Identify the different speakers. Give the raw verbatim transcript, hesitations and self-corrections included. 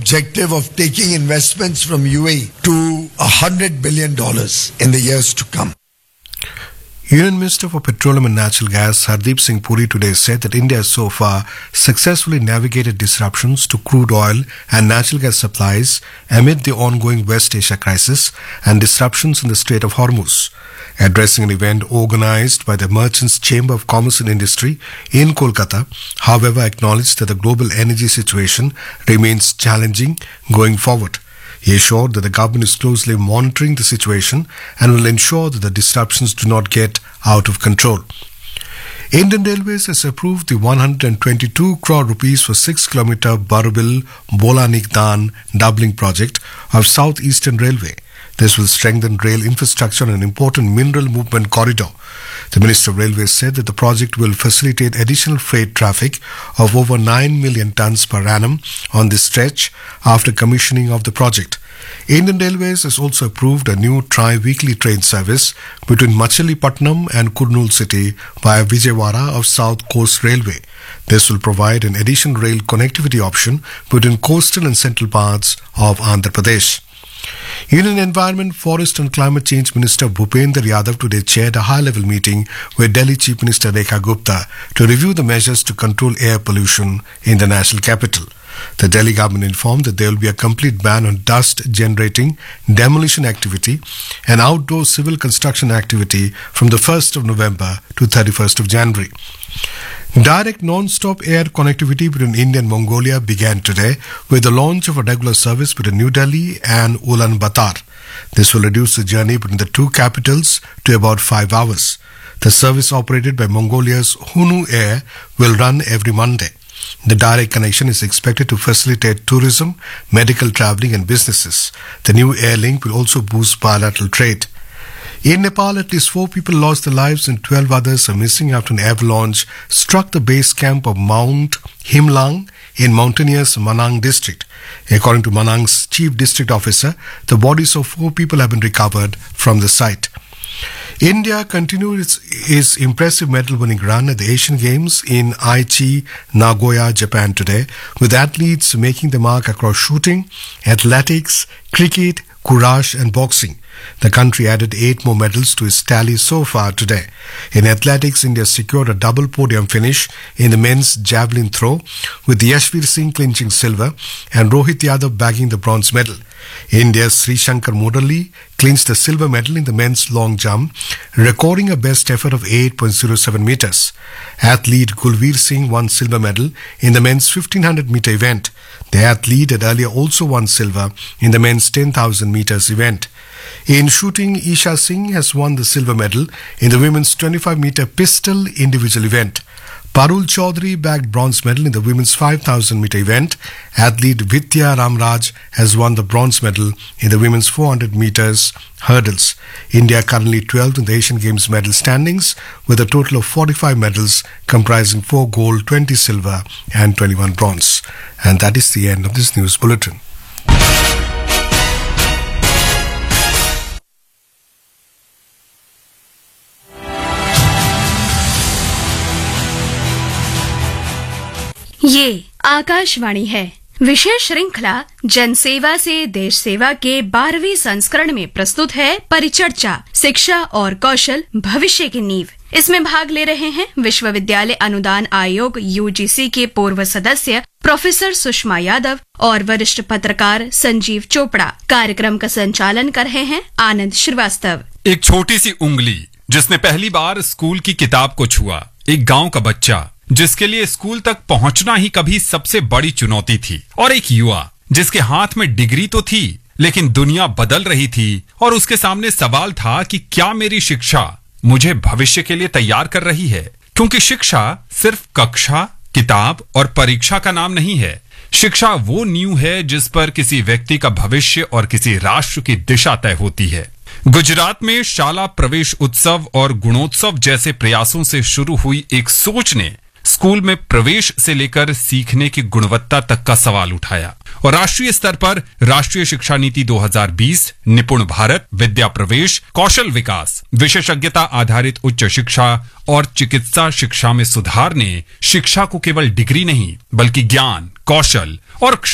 Speaker 1: objective of taking investments from U A E to one hundred billion dollars in the years to come.
Speaker 2: Union Minister for Petroleum and Natural Gas Hardeep Singh Puri today said that India has so far successfully navigated disruptions to crude oil and natural gas supplies amid the ongoing West Asia crisis and disruptions in the Strait of Hormuz. Addressing an event organized by the Merchants Chamber of Commerce and Industry in Kolkata, however, acknowledged that the global energy situation remains challenging going forward. He assured that the government is closely monitoring the situation and will ensure that the disruptions do not get out of control. Indian Railways has approved the one hundred twenty-two crore rupees for six kilometer Barabil-Bolanik-Dan doubling project of South Eastern Railway. This will strengthen rail infrastructure on an important mineral movement corridor. The Minister of Railways said that the project will facilitate additional freight traffic of over nine million tons per annum on this stretch after commissioning of the project. Indian Railways has also approved a new tri-weekly train service between Machilipatnam and Kurnool city via Vijayawada of South Coast Railway. This will provide an additional rail connectivity option between coastal and central parts of Andhra Pradesh. Union Environment, Forest and Climate Change Minister Bhupender Yadav today chaired a high-level meeting with Delhi Chief Minister Rekha Gupta to review the measures to control air pollution in the national capital. The Delhi government informed that there will be a complete ban on dust-generating demolition activity and outdoor civil construction activity from the first of November to thirty-first of January. Direct non-stop air connectivity between India and Mongolia began today with the launch of a regular service between New Delhi and Ulaanbaatar. This will reduce the journey between the two capitals to about five hours. The service operated by Mongolia's Hunu Air will run every Monday. The direct connection is expected to facilitate tourism, medical travelling and businesses. The new air link will also boost bilateral trade. In Nepal, at least four people lost their lives and twelve others are missing after an avalanche struck the base camp of Mount Himlang in mountainous Manang district. According to Manang's chief district officer, the bodies of four people have been recovered from the site. India continued its, its impressive medal-winning run at the Asian Games in Aichi, Nagoya, Japan today, with athletes making the mark across shooting, athletics, cricket, courage and boxing. The country added eight more medals to its tally so far today. In athletics, India secured a double podium finish in the men's javelin throw, with Yashveer Singh clinching silver and Rohit Yadav bagging the bronze medal. India's Sri Shankar Murali clinched the silver medal in the men's long jump, recording a best effort of eight point zero seven meters. Athlete Gulveer Singh won silver medal in the men's fifteen hundred meter event. The athlete had earlier also won silver in the men's ten thousand meters event. In shooting, Isha Singh has won the silver medal in the women's twenty-five meter pistol individual event. Parul Chaudhary bagged bronze medal in the women's five thousand meter event. Athlete Vidya Ramraj has won the bronze medal in the women's four hundred meters hurdles. India currently twelfth in the Asian Games medal standings with a total of forty-five medals comprising four gold, twenty silver and twenty-one bronze. And that is the end of this news bulletin.
Speaker 3: ये आकाशवाणी है। विशेष श्रृंखला जनसेवा से देश सेवा के बारहवीं संस्करण में प्रस्तुत है परिचर्चा, शिक्षा और कौशल भविष्य की नींव। इसमें भाग ले रहे हैं विश्वविद्यालय अनुदान आयोग यूजीसी के पूर्व सदस्य प्रोफेसर सुषमा यादव और वरिष्ठ पत्रकार संजीव चोपड़ा। कार्यक्रम का संचालन कर रहे हैं आनंद श्रीवास्तव।
Speaker 4: एक छोटी सी उंगली जिसने पहली बार स्कूल की किताब को छुआ, एक गांव का बच्चा जिसके लिए स्कूल तक पहुंचना ही कभी सबसे बड़ी चुनौती थी, और एक युवा जिसके हाथ में डिग्री तो थी लेकिन दुनिया बदल रही थी और उसके सामने सवाल था कि क्या मेरी शिक्षा मुझे भविष्य के लिए तैयार कर रही है। क्योंकि शिक्षा सिर्फ कक्षा, किताब और परीक्षा का नाम नहीं है। शिक्षा वो नींव है जिस पर किसी व्यक्ति का भविष्य और किसी राष्ट्र की दिशा तय होती है। गुजरात में शाला प्रवेश उत्सव और गुणोत्सव जैसे प्रयासों से शुरू हुई एक सोच ने स्कूल में प्रवेश से लेकर सीखने की गुणवत्ता तक का सवाल उठाया और राष्ट्रीय स्तर पर राष्ट्रीय शिक्षा नीति दो हज़ार बीस, निपुण भारत, विद्या प्रवेश, कौशल विकास, विशेषज्ञता आधारित उच्च शिक्षा और चिकित्सा शिक्षा में सुधार ने शिक्षा को केवल डिग्री नहीं बल्कि ज्ञान, कौशल और